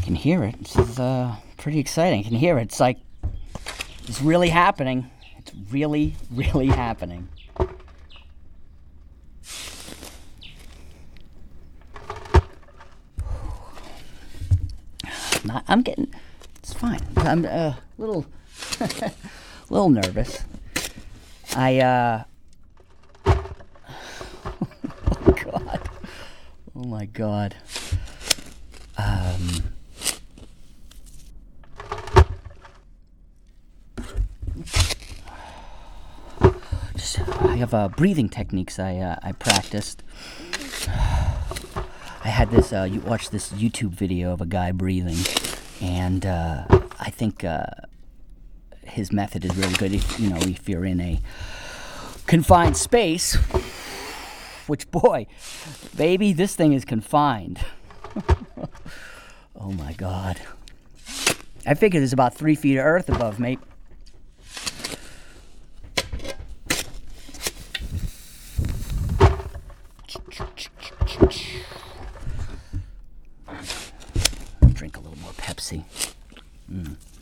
can hear it. This is pretty exciting. I can hear it. It's like it's really happening. It's really, really happening. I'm getting. It's fine. I'm a little, little nervous. Oh God. Oh my God. I have breathing techniques I practiced. I had this. You watch this YouTube video of a guy breathing, and I think his method is really good. If you're in a confined space, which boy, baby, this thing is confined. Oh my God! I figure there's about 3 feet of earth above me. Drink a little more Pepsi.